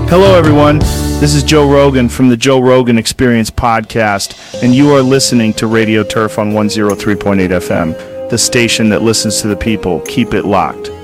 Hello, everyone. This is Joe Rogan from the Joe Rogan Experience podcast, and you are listening to Radio Turf on 103.8 FM, the station that listens to the people. Keep it locked.